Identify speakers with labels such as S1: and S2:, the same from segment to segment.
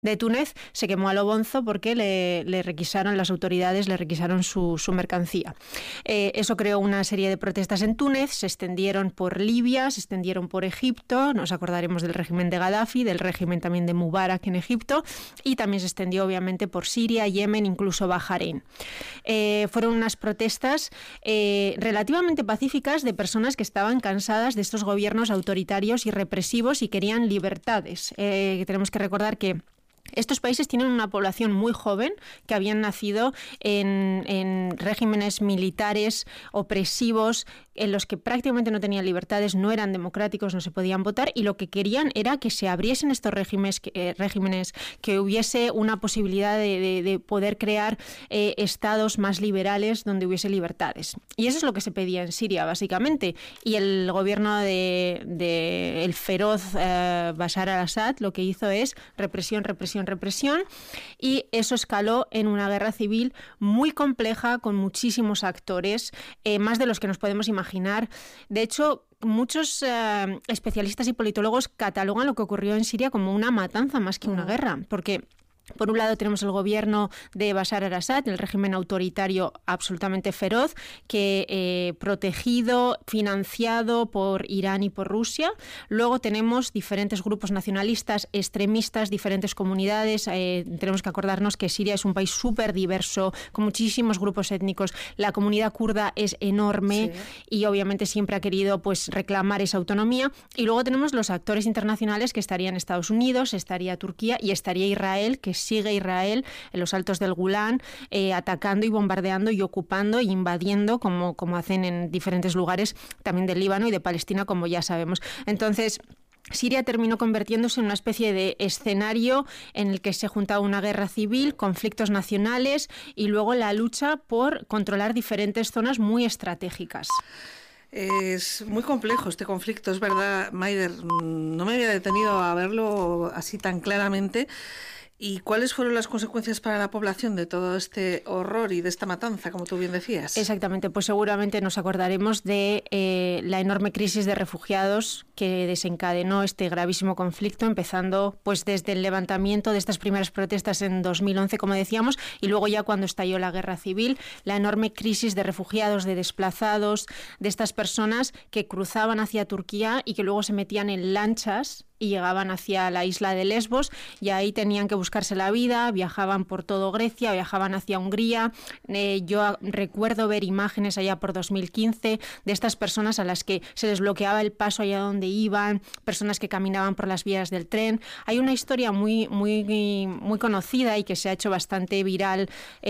S1: de Túnez se quemó a lo bonzo porque le requisaron, las autoridades le requisaron su mercancía. Eso creó una serie de protestas en Túnez, se extendieron por Libia, se extendieron por Egipto, nos acordaremos del régimen de Gaddafi, del régimen también de Mubarak en Egipto, y también se extendió obviamente por Siria, Yemen, incluso Bahrein. Fueron unas protestas relativamente pacíficas de personas que estaban cansadas de estos gobiernos autoritarios y represivos y querían libertades. Tenemos que recordar que estos países tienen una población muy joven que habían nacido en regímenes militares opresivos en los que prácticamente no tenían libertades, no eran democráticos, no se podían votar, y lo que querían era que se abriesen estos regímenes, que hubiese una posibilidad de poder crear estados más liberales donde hubiese libertades. Y eso es lo que se pedía en Siria, básicamente. Y el gobierno de el feroz Bashar al-Assad lo que hizo es represión, y eso escaló en una guerra civil muy compleja con muchísimos actores, más de los que nos podemos imaginar. De hecho, muchos especialistas y politólogos catalogan lo que ocurrió en Siria como una matanza más que una guerra, porque por un lado tenemos el gobierno de Bashar al-Assad, el régimen autoritario absolutamente feroz, que protegido, financiado por Irán y por Rusia. Luego tenemos diferentes grupos nacionalistas, extremistas, diferentes comunidades. Tenemos que acordarnos que Siria es un país súper diverso, con muchísimos grupos étnicos. La comunidad kurda es enorme, sí, y obviamente siempre ha querido pues reclamar esa autonomía. Y luego tenemos los actores internacionales, que estarían Estados Unidos, estaría Turquía y estaría Israel, que sigue Israel en los altos del Golán, atacando y bombardeando y ocupando e invadiendo, como hacen en diferentes lugares también del Líbano y de Palestina, como ya sabemos. Entonces, Siria terminó convirtiéndose en una especie de escenario en el que se juntaba una guerra civil, conflictos nacionales y luego la lucha por controlar diferentes zonas muy estratégicas.
S2: Es muy complejo este conflicto, es verdad, Maider. No me había detenido a verlo así tan claramente. ¿Y cuáles fueron las consecuencias para la población de todo este horror y de esta matanza, como tú bien decías?
S1: Exactamente, pues seguramente nos acordaremos de la enorme crisis de refugiados que desencadenó este gravísimo conflicto, empezando pues desde el levantamiento de estas primeras protestas en 2011, como decíamos, y luego ya cuando estalló la guerra civil, la enorme crisis de refugiados, de desplazados, de estas personas que cruzaban hacia Turquía y que luego se metían en lanchas y llegaban hacia la isla de Lesbos y ahí tenían que buscarse la vida, viajaban por todo Grecia, viajaban hacia Hungría. Yo recuerdo ver imágenes allá por 2015 de estas personas a las que se les bloqueaba el paso allá donde iban, personas que caminaban por las vías del tren. Hay una historia muy conocida y que se ha hecho bastante viral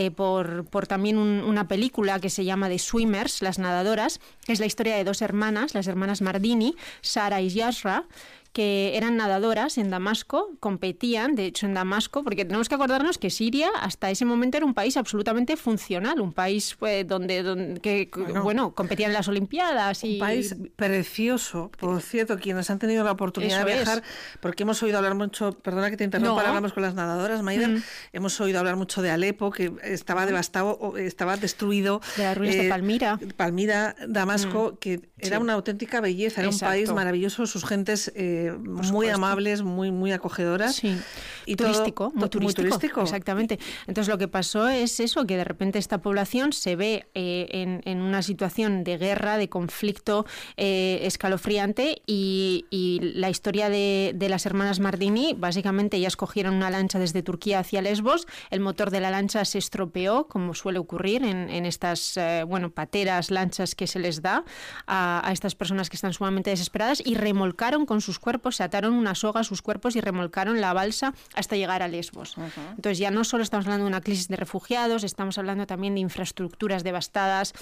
S1: por también una película que se llama The Swimmers, las nadadoras. Es la historia de dos hermanas, las hermanas Mardini, Sara y Yasra, que eran nadadoras en Damasco, competían, de hecho, en Damasco, porque tenemos que acordarnos que Siria hasta ese momento era un país absolutamente funcional, un país donde competían en las Olimpiadas.
S2: Un país precioso, por cierto, quienes han tenido la oportunidad de viajar, porque hemos oído hablar mucho, perdona que te interrumpa, hablamos con las nadadoras, Maider, hemos oído hablar mucho de Alepo, que estaba devastado, estaba destruido.
S1: De las ruinas de
S2: Palmira, Damasco, que era una auténtica belleza, era un país maravilloso, sus gentes muy amables, muy acogedoras.
S1: Sí. Y muy turístico. Exactamente. Entonces lo que pasó es eso, que de repente esta población se ve en una situación de guerra, de conflicto escalofriante y la historia de las hermanas Mardini, básicamente ellas cogieron una lancha desde Turquía hacia Lesbos, el motor de la lancha se estropeó, como suele ocurrir en estas pateras, lanchas que se les da a estas personas que están sumamente desesperadas, y remolcaron con sus cuerpos, se ataron una soga a sus cuerpos y remolcaron la balsa hasta llegar a Lesbos. Uh-huh. Entonces ya no solo estamos hablando de una crisis de refugiados, estamos hablando también de infraestructuras devastadas,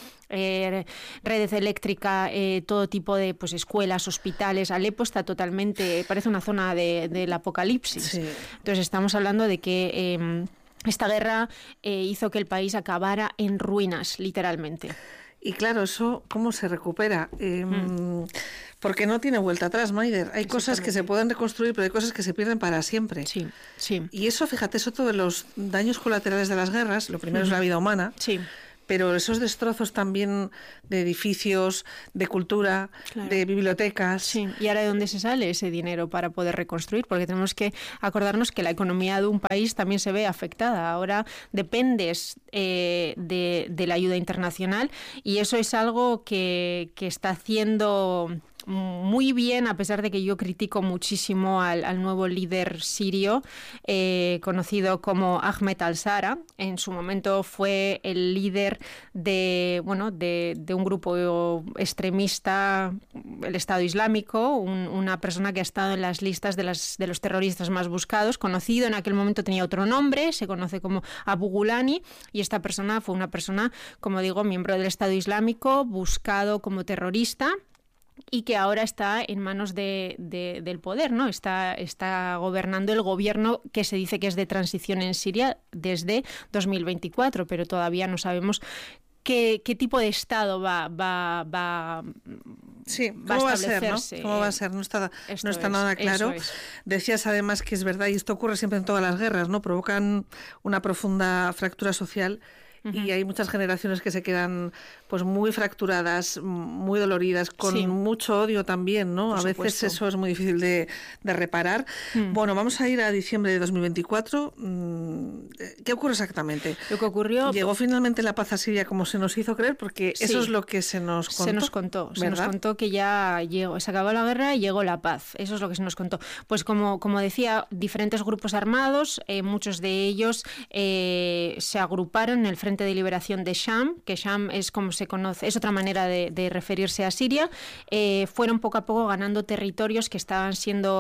S1: redes eléctricas, todo tipo de escuelas, hospitales. Alepo está totalmente, parece una zona del apocalipsis. Sí. Entonces estamos hablando de que esta guerra hizo que el país acabara en ruinas, literalmente.
S2: Y claro, eso, ¿cómo se recupera? Porque no tiene vuelta atrás, Maider. Hay cosas que se pueden reconstruir, pero hay cosas que se pierden para siempre.
S1: Sí, sí.
S2: Y eso, fíjate, es otro de los daños colaterales de las guerras. Lo primero es la vida humana.
S1: Sí.
S2: pero esos destrozos también de edificios, de cultura, claro, de bibliotecas.
S1: Sí, y ahora ¿de dónde se sale ese dinero para poder reconstruir? Porque tenemos que acordarnos que la economía de un país también se ve afectada. Ahora dependes de la ayuda internacional y eso es algo que está haciendo muy bien, a pesar de que yo critico muchísimo al nuevo líder sirio, conocido como Ahmed al-Shara. En su momento fue el líder de un grupo extremista, el Estado Islámico, una persona que ha estado en las listas de los terroristas más buscados, conocido en aquel momento, tenía otro nombre, se conoce como Abu Ghulani, y esta persona fue una persona, como digo, miembro del Estado Islámico, buscado como terrorista, y que ahora está en manos del poder, ¿no? Está gobernando el gobierno que se dice que es de transición en Siria desde 2024, pero todavía no sabemos qué tipo de Estado va a establecerse.
S2: ¿Cómo va a ser? No está nada claro. Decías además que es verdad, y esto ocurre siempre en todas las guerras, ¿no? Provocan una profunda fractura social. Y hay muchas generaciones que se quedan pues muy fracturadas, muy doloridas, con mucho odio también, ¿no? A veces eso es muy difícil de reparar. Bueno, vamos a ir a diciembre de 2024. ¿Qué ocurre exactamente?
S1: Lo que ocurrió...
S2: ¿Llegó finalmente la paz a Siria como se nos hizo creer? Porque eso es lo que se nos contó.
S1: Se nos contó que ya se acabó la guerra y llegó la paz. Eso es lo que se nos contó. Pues como decía, diferentes grupos armados, muchos de ellos se agruparon en el Frente de Liberación de Sham, que Sham es como se conoce, es otra manera de referirse a Siria. Fueron poco a poco ganando territorios que estaban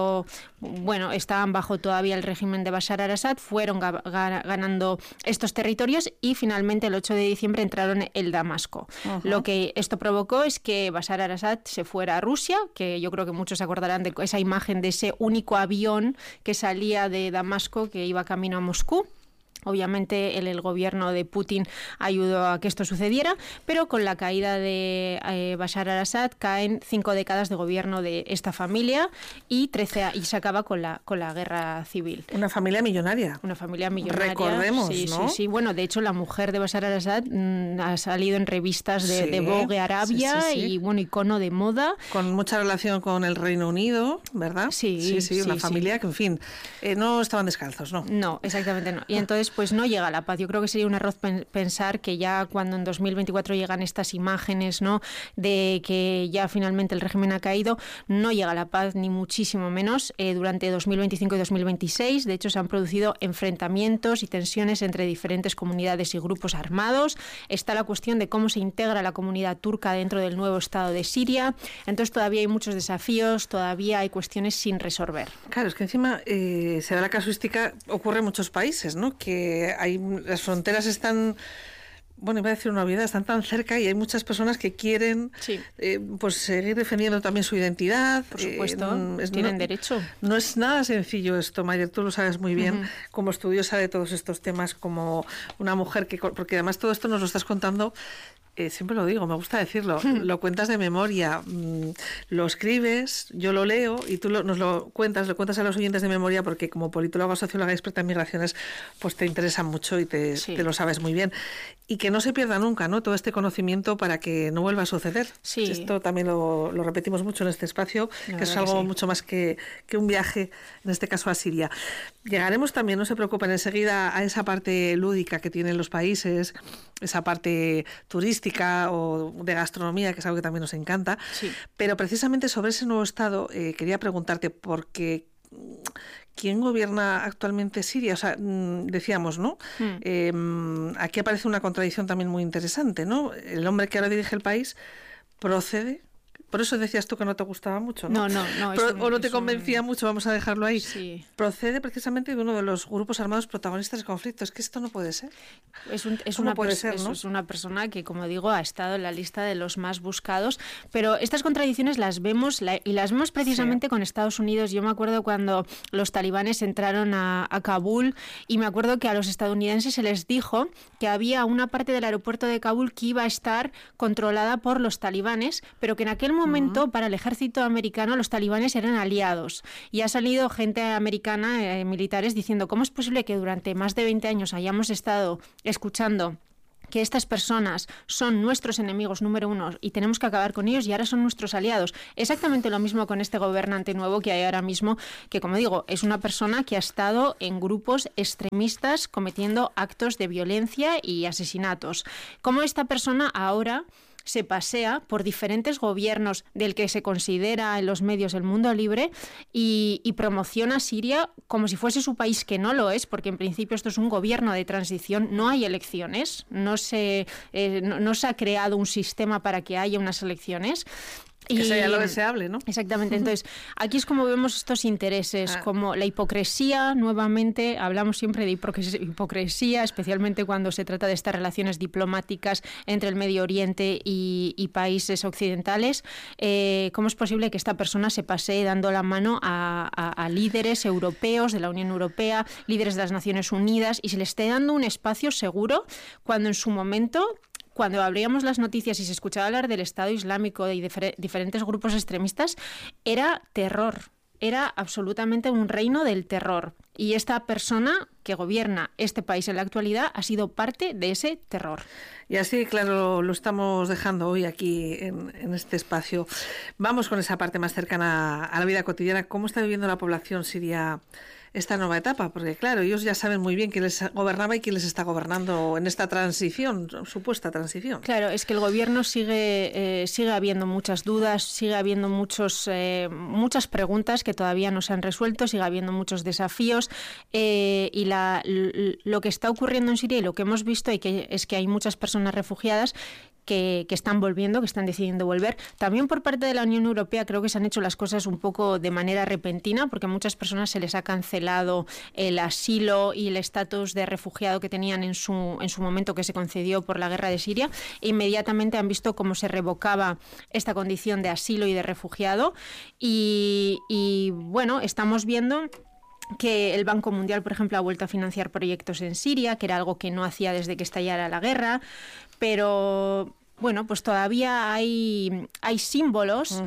S1: bajo todavía el régimen de Bashar al-Assad, fueron ganando estos territorios y finalmente el 8 de diciembre entraron en Damasco. Lo que esto provocó es que Bashar al-Assad se fuera a Rusia, que yo creo que muchos se acordarán de esa imagen de ese único avión que salía de Damasco que iba camino a Moscú. Obviamente el gobierno de Putin ayudó a que esto sucediera, pero con la caída de Bashar al-Assad caen 5 décadas de gobierno de esta familia y se acaba con la guerra civil.
S2: Una familia millonaria. Recordemos, ¿no?
S1: Sí. Bueno, de hecho la mujer de Bashar al-Assad ha salido en revistas de Vogue Arabia y icono de moda.
S2: Con mucha relación con el Reino Unido, ¿verdad? Sí, una familia que, en fin, no estaban descalzos, ¿no?
S1: No, exactamente no. Y entonces pues no llega la paz. Yo creo que sería un error pensar que ya cuando en 2024 llegan estas imágenes, ¿no?, de que ya finalmente el régimen ha caído, no llega la paz ni muchísimo menos. Durante 2025 y 2026, de hecho, se han producido enfrentamientos y tensiones entre diferentes comunidades y grupos armados. Está la cuestión de cómo se integra la comunidad turca dentro del nuevo Estado de Siria. Entonces todavía hay muchos desafíos, todavía hay cuestiones sin resolver.
S2: Claro, es que encima se da la casuística, ocurre en muchos países, ¿no?, que las fronteras están, iba a decir una obviedad, están tan cerca y hay muchas personas que quieren pues seguir defendiendo también su identidad.
S1: Por supuesto, tienen derecho.
S2: No es nada sencillo esto, Maider, tú lo sabes muy bien, como estudiosa de todos estos temas, como una mujer porque además todo esto nos lo estás contando. Siempre lo digo, me gusta decirlo, lo cuentas de memoria, lo escribes, yo lo leo y tú nos lo cuentas a los oyentes de memoria porque como politóloga, socióloga experta en migraciones, pues te interesa mucho y te lo sabes muy bien. Y que no se pierda nunca, ¿no?, todo este conocimiento para que no vuelva a suceder.
S1: Sí.
S2: Esto también lo repetimos mucho en este espacio, que es algo mucho más que un viaje, en este caso a Siria. Llegaremos también, no se preocupen, enseguida a esa parte lúdica que tienen los países, esa parte turística o de gastronomía, que es algo que también nos encanta.
S1: Sí.
S2: Pero precisamente sobre ese nuevo Estado quería preguntarte, porque ¿quién gobierna actualmente Siria? O sea, decíamos, ¿no? Aquí aparece una contradicción también muy interesante, ¿no? El hombre que ahora dirige el país procede... Por eso decías tú que no te gustaba mucho, ¿no?
S1: No.
S2: O no te convencía mucho, vamos a dejarlo ahí.
S1: Sí.
S2: Procede precisamente de uno de los grupos armados protagonistas del conflicto. Es que esto no puede ser.
S1: Es una persona que, como digo, ha estado en la lista de los más buscados. Pero estas contradicciones las vemos precisamente con Estados Unidos. Yo me acuerdo cuando los talibanes entraron a Kabul y me acuerdo que a los estadounidenses se les dijo que había una parte del aeropuerto de Kabul que iba a estar controlada por los talibanes, pero que en aquel momento para el ejército americano los talibanes eran aliados. Y ha salido gente americana, militares, diciendo ¿cómo es posible que durante más de 20 años hayamos estado escuchando que estas personas son nuestros enemigos número uno y tenemos que acabar con ellos y ahora son nuestros aliados. Exactamente lo mismo con este gobernante nuevo que hay ahora mismo, que como digo, es una persona que ha estado en grupos extremistas cometiendo actos de violencia y asesinatos. Como esta persona ahora se pasea por diferentes gobiernos del que se considera en los medios el mundo libre y promociona a Siria como si fuese su país, que no lo es, porque en principio esto es un gobierno de transición, no hay elecciones, no se ha creado un sistema para que haya unas elecciones.
S2: Que sería lo deseable, ¿no?
S1: Exactamente. Entonces, aquí es como vemos estos intereses, como la hipocresía, nuevamente, hablamos siempre de hipocresía, especialmente cuando se trata de estas relaciones diplomáticas entre el Medio Oriente y países occidentales. ¿Cómo es posible que esta persona se pasee dando la mano a líderes europeos de la Unión Europea, líderes de las Naciones Unidas, y se le esté dando un espacio seguro cuando en su momento, cuando abríamos las noticias y se escuchaba hablar del Estado Islámico y diferentes grupos extremistas, era terror, era absolutamente un reino del terror. Y esta persona que gobierna este país en la actualidad ha sido parte de ese terror.
S2: Y así, claro, lo estamos dejando hoy aquí en este espacio. Vamos con esa parte más cercana a la vida cotidiana. ¿Cómo está viviendo la población siria esta nueva etapa? Porque claro, ellos ya saben muy bien quién les gobernaba y quién les está gobernando en esta transición, supuesta transición.
S1: Claro, es que el gobierno sigue habiendo muchas dudas, sigue habiendo muchas preguntas que todavía no se han resuelto, sigue habiendo muchos desafíos y lo que está ocurriendo en Siria y lo que hemos visto es que hay muchas personas refugiadas que están volviendo, que están decidiendo volver. También por parte de la Unión Europea creo que se han hecho las cosas un poco de manera repentina, porque a muchas personas se les ha cancelado el asilo y el estatus de refugiado que tenían en su momento, que se concedió por la guerra de Siria. E inmediatamente han visto cómo se revocaba esta condición de asilo y de refugiado. Y bueno, estamos viendo que el Banco Mundial, por ejemplo, ha vuelto a financiar proyectos en Siria, que era algo que no hacía desde que estallara la guerra, pero bueno, pues todavía hay símbolos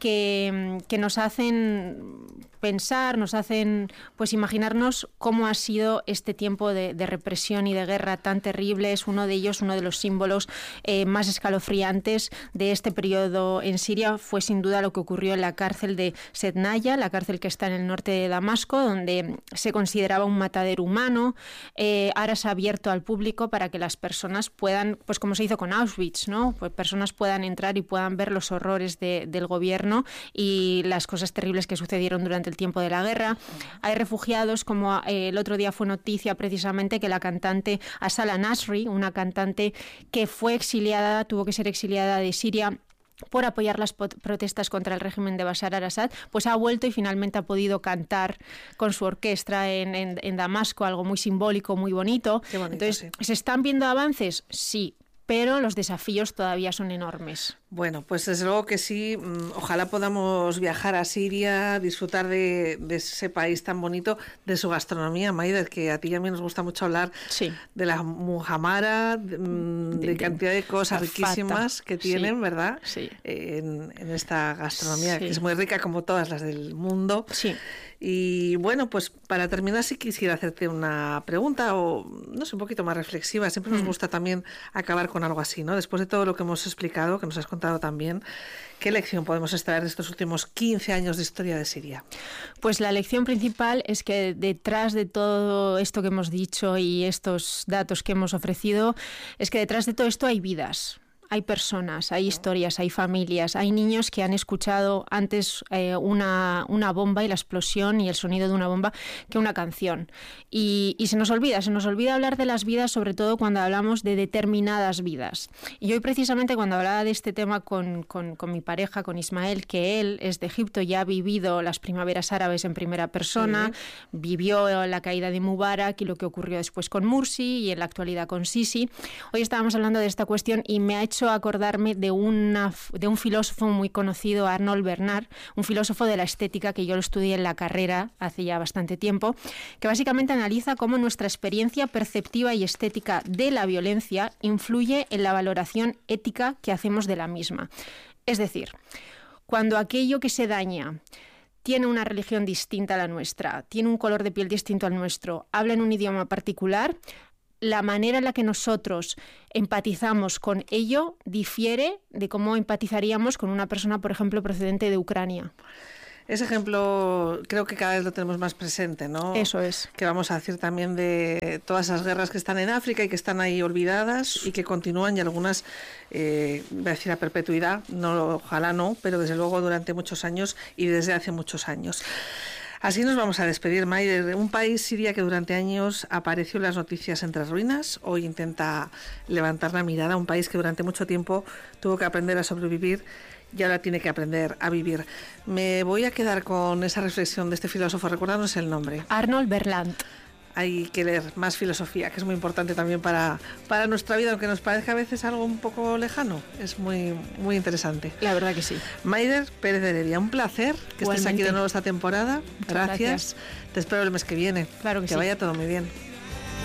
S1: que nos hacen pensar, nos hacen pues imaginarnos cómo ha sido este tiempo de represión y de guerra tan terrible. Es uno de ellos, uno de los símbolos más escalofriantes de este periodo en Siria fue sin duda lo que ocurrió en la cárcel de Sednaya, la cárcel que está en el norte de Damasco, donde se consideraba un matadero humano. Ahora se ha abierto al público para que las personas puedan, pues como se hizo con Auschwitz, ¿no? Pues personas puedan entrar y puedan ver los horrores del gobierno y las cosas terribles que sucedieron durante el tiempo de la guerra. Hay refugiados, como el otro día fue noticia precisamente que la cantante Asala Nasri, una cantante que fue exiliada, tuvo que ser exiliada de Siria por apoyar las protestas contra el régimen de Bashar al-Assad, pues ha vuelto y finalmente ha podido cantar con su orquesta en Damasco, algo muy simbólico, muy bonito.
S2: Qué bonito.
S1: Entonces,
S2: sí.
S1: ¿Se están viendo avances? Sí, pero los desafíos todavía son enormes.
S2: Bueno, pues desde luego que sí. Ojalá podamos viajar a Siria, disfrutar de ese país tan bonito, de su gastronomía, Maider, que a ti y a mí nos gusta mucho hablar de la muhamara, de cantidad de cosas riquísimas que tienen, ¿verdad?
S1: Sí.
S2: En esta gastronomía, que es muy rica como todas las del mundo.
S1: Sí.
S2: Y bueno, pues para terminar sí quisiera hacerte una pregunta o, no sé, un poquito más reflexiva. Siempre nos gusta también acabar con algo así, ¿no? Después de todo lo que hemos explicado, que nos has contado también, ¿qué lección podemos extraer de estos últimos 15 años de historia de Siria?
S1: Pues la lección principal es que detrás de todo esto que hemos dicho y estos datos que hemos ofrecido, es que detrás de todo esto hay vidas. Hay personas, hay historias, hay familias, hay niños que han escuchado antes una bomba y la explosión y el sonido de una bomba que una canción. Y se nos olvida hablar de las vidas, sobre todo cuando hablamos de determinadas vidas. Y hoy precisamente cuando hablaba de este tema con mi pareja, con Ismael, que él es de Egipto, ya ha vivido las primaveras árabes en primera persona, vivió la caída de Mubarak y lo que ocurrió después con Mursi y en la actualidad con Sisi. Hoy estábamos hablando de esta cuestión y me ha hecho acordarme de un filósofo muy conocido, Arnold Bernard, un filósofo de la estética que yo lo estudié en la carrera hace ya bastante tiempo, que básicamente analiza cómo nuestra experiencia perceptiva y estética de la violencia influye en la valoración ética que hacemos de la misma. Es decir, cuando aquello que se daña tiene una religión distinta a la nuestra, tiene un color de piel distinto al nuestro, habla en un idioma particular, la manera en la que nosotros empatizamos con ello difiere de cómo empatizaríamos con una persona, por ejemplo, procedente de Ucrania.
S2: Ese ejemplo creo que cada vez lo tenemos más presente, ¿no?
S1: Eso es.
S2: Que vamos a decir también de todas esas guerras que están en África y que están ahí olvidadas y que continúan, y algunas, voy a decir a perpetuidad, no, ojalá no, pero desde luego durante muchos años y desde hace muchos años. Así nos vamos a despedir, Maider. Un país, Siria, que durante años apareció en las noticias entre ruinas, hoy intenta levantar la mirada. Un país que durante mucho tiempo tuvo que aprender a sobrevivir y ahora tiene que aprender a vivir. Me voy a quedar con esa reflexión de este filósofo. Recordarnos el nombre.
S1: Arnold Berland.
S2: Hay que leer más filosofía, que es muy importante también para nuestra vida, aunque nos parezca a veces algo un poco lejano. Es muy, muy interesante.
S1: La verdad que sí.
S2: Maider Pérez de Heredia, un placer que estés aquí de nuevo esta temporada. Gracias.
S1: Gracias.
S2: Te espero el mes que viene.
S1: Claro que sí.
S2: vaya todo muy bien.